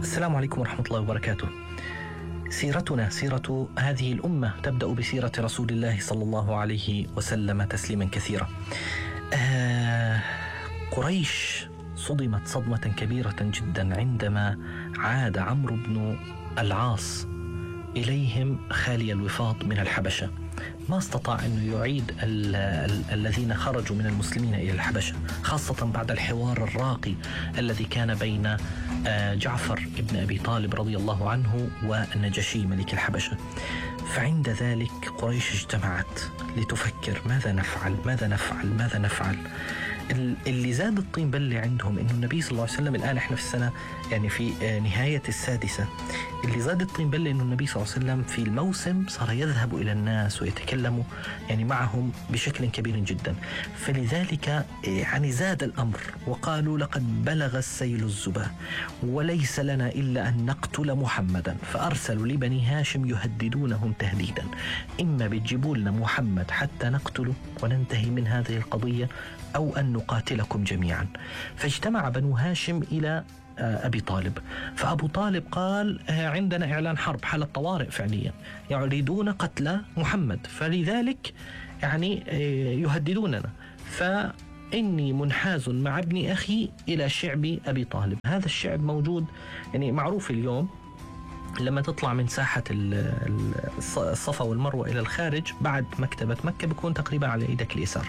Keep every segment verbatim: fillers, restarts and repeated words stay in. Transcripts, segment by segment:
السلام عليكم ورحمة الله وبركاته. سيرتنا سيرة هذه الأمة تبدأ بسيرة رسول الله صلى الله عليه وسلم تسليما كثيرا. آه قريش صدمت صدمة كبيرة جدا عندما عاد عمرو بن العاص إليهم خالي الوفاض من الحبشة. ما استطاع أن يعيد ال ال الذين خرجوا من المسلمين إلى الحبشة، خاصة بعد الحوار الراقي الذي كان بين جعفر ابن أبي طالب رضي الله عنه والنجاشي ملك الحبشة. فعند ذلك قريش اجتمعت لتفكر ماذا نفعل ماذا نفعل ماذا نفعل. اللي زاد الطين بلة عندهم إنه النبي صلى الله عليه وسلم، الآن إحنا في السنة يعني في نهاية السادسة، اللي زاد الطين بلة إنه النبي صلى الله عليه وسلم في الموسم صار يذهب إلى الناس ويتكلم يعني معهم بشكل كبير جدا. فلذلك يعني زاد الأمر وقالوا لقد بلغ السيل الزبا وليس لنا إلا أن نقتل محمدا. فأرسلوا لبني هاشم يهددونهم تهديدا، إما بتجيبوا لنا محمد حتى نقتله وننتهي من هذه القضية، أو أن نقاتلكم جميعا. فاجتمع بنو هاشم إلى أبي طالب. فأبو طالب قال عندنا إعلان حرب، حالة طوارئ فعليا، يريدون قتل محمد، فلذلك يعني يهددوننا، فإني منحاز مع ابن أخي إلى شعب أبي طالب. هذا الشعب موجود يعني معروف اليوم، لما تطلع من ساحة الصفا والمروة إلى الخارج بعد مكتبة مكة بيكون تقريبا على إيدك اليسار.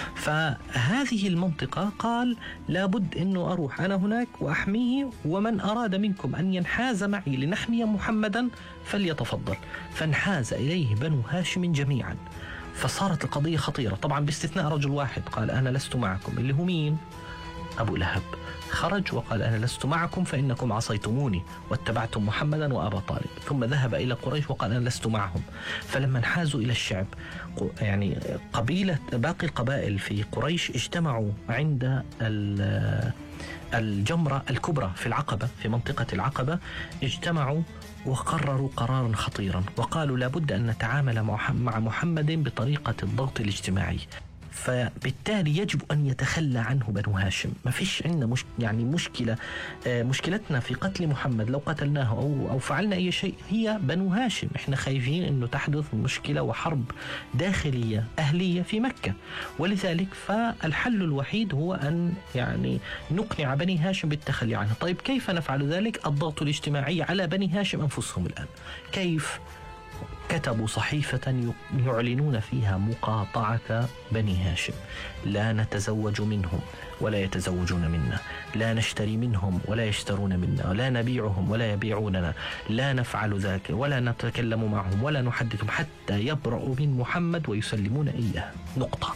فهذه المنطقة قال لابد أنه أروح أنا هناك وأحميه، ومن أراد منكم أن ينحاز معي لنحمي محمدا فليتفضل. فانحاز إليه بنو هاشم جميعا. فصارت القضية خطيرة طبعا، باستثناء رجل واحد قال أنا لست معكم، اللي هو مين؟ أبو لهب. خرج وقال أنا لست معكم فإنكم عصيتموني واتبعتم محمدا وأبا طالب. ثم ذهب إلى قريش وقال أنا لست معهم. فلما انحازوا إلى الشعب، يعني قبيلة باقي القبائل في قريش اجتمعوا عند الجمرة الكبرى في العقبة، في منطقة العقبة، اجتمعوا وقرروا قرارا خطيرا وقالوا لابد أن نتعامل مع محمد بطريقة الضغط الاجتماعي. فبالتالي يجب أن يتخلى عنه بنو هاشم. ما فيش عندنا مش يعني مشكلة، آه مشكلتنا في قتل محمد لو قتلناه أو, أو فعلنا أي شيء هي بنو هاشم. إحنا خايفين أنه تحدث مشكلة وحرب داخلية أهلية في مكة، ولذلك فالحل الوحيد هو أن يعني نقنع بني هاشم بالتخلي عنه. طيب كيف نفعل ذلك؟ الضغط الاجتماعي على بني هاشم أنفسهم. الآن كيف؟ كتبوا صحيفة يعلنون فيها مقاطعة بني هاشم. لا نتزوج منهم ولا يتزوجون منا، لا نشتري منهم ولا يشترون منا، لا نبيعهم ولا يبيعوننا، لا نفعل ذلك ولا نتكلم معهم ولا نحدثهم حتى يبرأوا من محمد ويسلمون إياه، نقطة.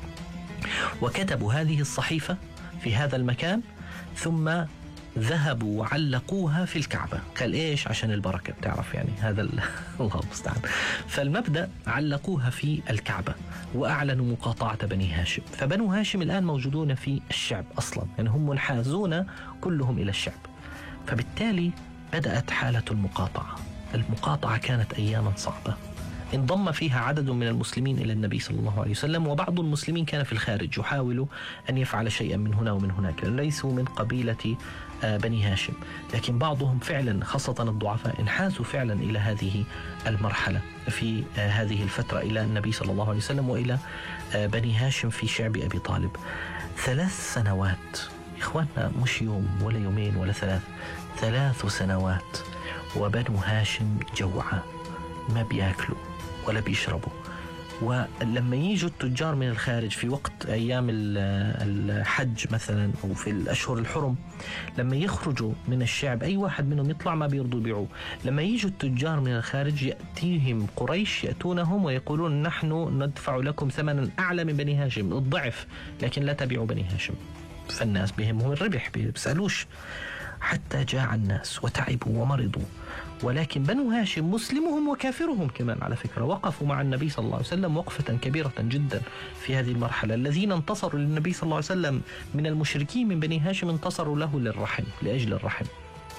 وكتبوا هذه الصحيفة في هذا المكان، ثم ذهبوا وعلقوها في الكعبة. قال إيش؟ عشان البركة، بتعرف يعني هذا الله المستعان. فالمبدأ علقوها في الكعبة وأعلنوا مقاطعة بني هاشم. فبنو هاشم الآن موجودون في الشعب أصلا، يعني هم منحازون كلهم إلى الشعب. فبالتالي بدأت حالة المقاطعة. المقاطعة كانت أياما صعبة، انضم فيها عدد من المسلمين إلى النبي صلى الله عليه وسلم، وبعض المسلمين كان في الخارج يحاول أن يفعل شيئا من هنا ومن هناك، ليسوا من قبيلة بني هاشم، لكن بعضهم فعلا خاصة الضعفاء انحازوا فعلا إلى هذه المرحلة في هذه الفترة إلى النبي صلى الله عليه وسلم وإلى بني هاشم في شعب أبي طالب. ثلاث سنوات إخواننا، مش يوم ولا يومين ولا ثلاث، ثلاث سنوات وبنو هاشم جوعى، ما بيأكلوا ولا بيشربوا. ولما يجوا التجار من الخارج في وقت أيام الحج مثلا أو في الأشهر الحرم، لما يخرجوا من الشعب أي واحد منهم يطلع ما بيرضوا يبيعوه. لما يجوا التجار من الخارج يأتيهم قريش، يأتونهم ويقولون نحن ندفع لكم ثمنا أعلى من بني هاشم الضعف، لكن لا تبيعوا بني هاشم. فالناس بهمهم الربح، بيسألوش. حتى جاع الناس وتعبوا ومرضوا. ولكن بنو هاشم مسلمهم وكافرهم كمان على فكرة وقفوا مع النبي صلى الله عليه وسلم وقفة كبيرة جدا في هذه المرحلة. الذين انتصروا للنبي صلى الله عليه وسلم من المشركين من بني هاشم انتصروا له للرحم، لأجل الرحم.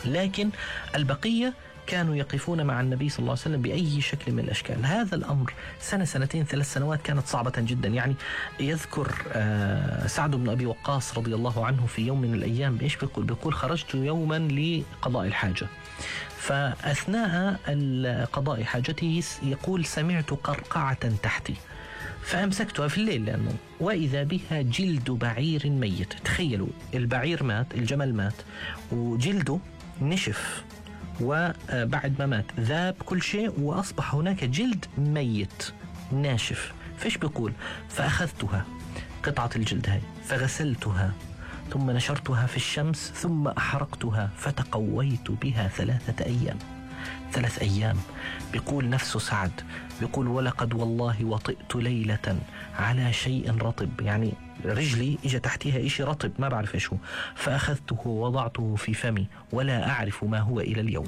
لكن البقية كانوا يقفون مع النبي صلى الله عليه وسلم بأي شكل من الأشكال. هذا الأمر سنة سنتين ثلاث سنوات كانت صعبة جدا. يعني يذكر سعد بن أبي وقاص رضي الله عنه في يوم من الأيام إيش بيقول؟ بيقول خرجت يوما لقضاء الحاجة، فأثناء قضاء حاجته يقول سمعت قرقعة تحتي فأمسكتها في الليل لأنه وإذا بها جلد بعير ميت. تخيلوا، البعير مات، الجمل مات وجلده نشف، وبعد ما مات ذاب كل شيء وأصبح هناك جلد ميت ناشف. فإيش بيقول؟ فأخذتها قطعة الجلد هاي فغسلتها ثم نشرتها في الشمس ثم أحرقتها فتقويت بها ثلاثة أيام. ثلاث أيام. بيقول نفسه سعد، بيقول ولقد والله وطئت ليلة على شيء رطب، يعني رجلي إجا تحتها إشي رطب ما بعرف إيش هو، فأخذته ووضعته في فمي ولا أعرف ما هو إلى اليوم.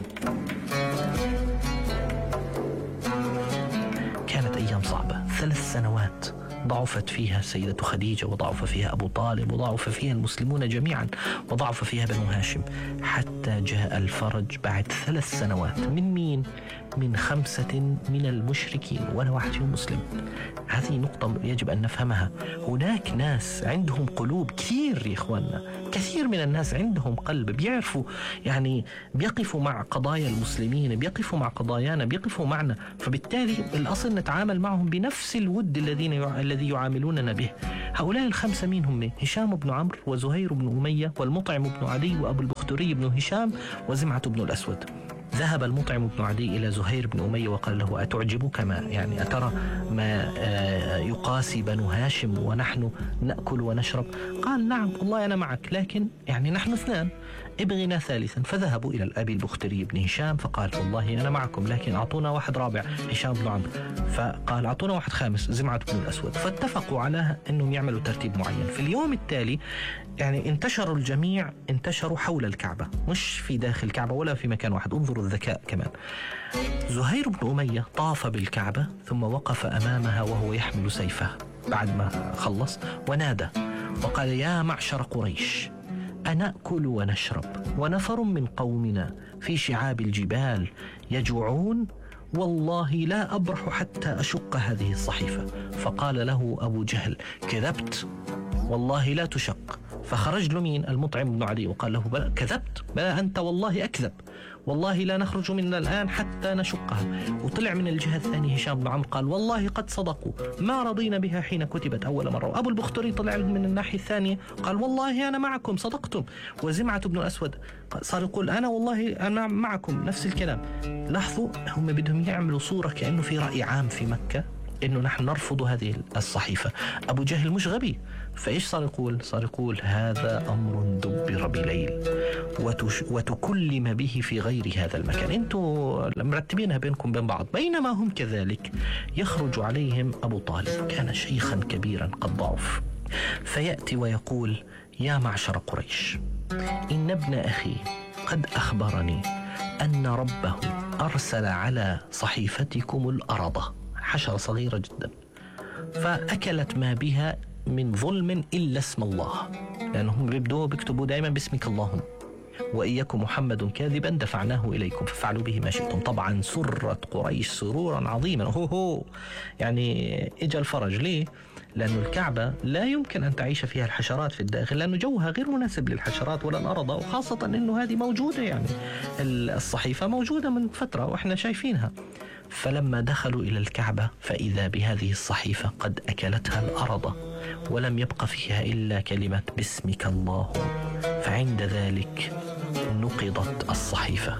كانت أيام صعبة، ثلاث سنوات ضعفت فيها السيدة خديجة، وضعف فيها أبو طالب، وضعف فيها المسلمون جميعا، وضعف فيها بنو هاشم، حتى جاء الفرج بعد ثلاث سنوات. من مين؟ من خمسة من المشركين ولا واحد فيهم مسلم. هذه نقطة يجب أن نفهمها. هناك ناس عندهم قلوب كثير يا إخواننا، كثير من الناس عندهم قلب، بيعرفوا يعني بيقفوا مع قضايا المسلمين، بيقفوا مع قضايانا، بيقفوا معنا، فبالتالي الأصل نتعامل معهم بنفس الود الذين يع... الذي يعاملوننا به. هؤلاء الخمسة مين هم؟ هشام بن عمرو وزهير بن أمية والمطعم بن عدي وأبو البختري بن هشام وزمعة بن الأسود. ذهب المطعم بن عدي إلى زهير بن أمية وقال له أتعجبك ما يعني أترى ما يقاسي بنو هاشم ونحن نأكل ونشرب؟ قال نعم والله أنا معك، لكن يعني نحن اثنان، ابغنا ثالثا. فذهبوا إلى الأبي البختري بن هشام فقال والله أنا معكم، لكن أعطونا واحد رابع هشام بن عمرو، فقال أعطونا واحد خامس زمعة بن الأسود. فاتفقوا على أنهم يعملوا ترتيب معين. في اليوم التالي يعني انتشروا الجميع، انتشروا حول الكعبة، مش في داخل الكعبة ولا في مكان واحد. انظروا الذكاء كمان. زهير بن أمية طاف بالكعبة ثم وقف أمامها وهو يحمل سيفه بعد ما خلص ونادى وقال يا معشر قريش أنأكل ونشرب ونفر من قومنا في شعاب الجبال يجوعون، والله لا أبرح حتى أشق هذه الصحيفة. فقال له أبو جهل كذبت والله لا تشق. فخرج له مين؟ المطعم بن عدي وقال له بل كذبت، بلى أنت والله أكذب، والله لا نخرج منها الآن حتى نشقها. وطلع من الجهة الثانية هشام بن عمرو قال والله قد صدقوا ما رضينا بها حين كتبت أول مرة. وأبو البختري طلع من الناحية الثانية قال والله أنا معكم صدقتم. وزمعة بن الأسود صار يقول أنا والله أنا معكم، نفس الكلام. لاحظوا هم بدهم يعملوا صورة كأنه في رأي عام في مكة إنه نحن نرفض هذه الصحيفة. أبو جهل مش غبي، فإيش صار يقول؟ صار يقول هذا أمر دبر بليل وتش وتكلم به في غير هذا المكان، أنتوا مرتبينها بينكم بين بعض. بينما هم كذلك يخرج عليهم أبو طالب، كان شيخا كبيرا قد ضعف، فيأتي ويقول يا معشر قريش إن ابن أخي قد أخبرني أن ربه أرسل على صحيفتكم الأرضة، حشرة صغيرة جدا، فأكلت ما بها من ظلم إلا اسم الله، لأنهم بيبدوا بيكتبوا دائما باسمك اللهم، وإن يكن محمد كاذبا دفعناه إليكم ففعلوا به ما شئتم. طبعا سرت قريش سرورا عظيما، هو هو يعني إجا الفرج. ليه؟ لأن الكعبة لا يمكن أن تعيش فيها الحشرات في الداخل، لأنه جوها غير مناسب للحشرات ولا الأرض، وخاصة أنه هذه موجودة، يعني الصحيفة موجودة من فترة وإحنا شايفينها. فلما دخلوا إلى الكعبة فإذا بهذه الصحيفة قد أكلتها الأرض ولم يبق فيها إلا كلمة باسمك اللهم. فعند ذلك نقضت الصحيفة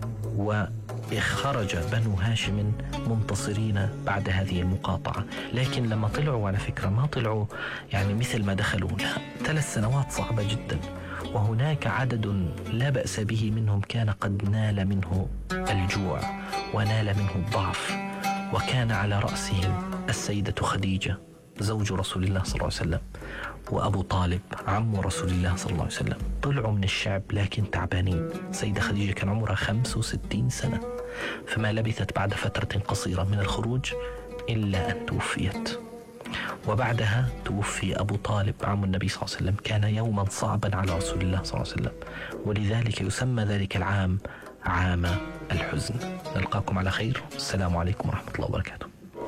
وخرج بنو هاشم منتصرين بعد هذه المقاطعة. لكن لما طلعوا على فكرة ما طلعوا يعني مثل ما دخلوا، لا، ثلاث سنوات صعبة جدا، وهناك عدد لا بأس به منهم كان قد نال منه الجوع ونال منه الضعف، وكان على رأسهم السيدة خديجة زوج رسول الله صلى الله عليه وسلم، وأبو طالب عم رسول الله صلى الله عليه وسلم. طلعوا من الشعب لكن تعبانين. سيدة خديجة كان عمرها خمس وستين سنة، فما لبثت بعد فترة قصيرة من الخروج إلا أن توفيت. وبعدها توفي أبو طالب عم النبي صلى الله عليه وسلم. كان يوما صعبا على رسول الله صلى الله عليه وسلم، ولذلك يسمى ذلك العام عام الحزن. نلقاكم على خير، السلام عليكم ورحمة الله وبركاته.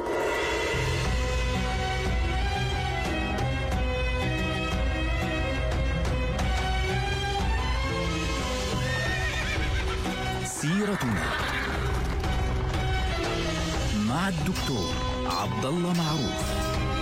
سيرتنا مع الدكتور عبد الله معروف.